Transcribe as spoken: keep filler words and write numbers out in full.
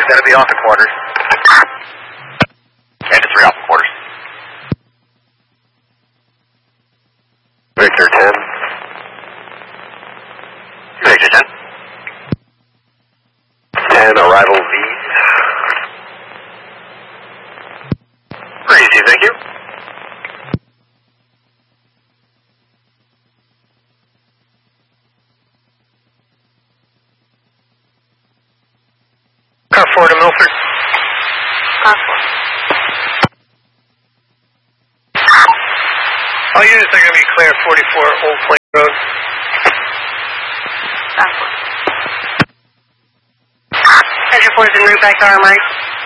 Gonna be off the quarters. And to three off the quarters. Victor ten. Victor ten. ten, arrival V. Easy, thank you. Car four to Milford. Car four. All units are going to be clear forty-four Old Plain Road. Car four. Engine four is en route back to Armory.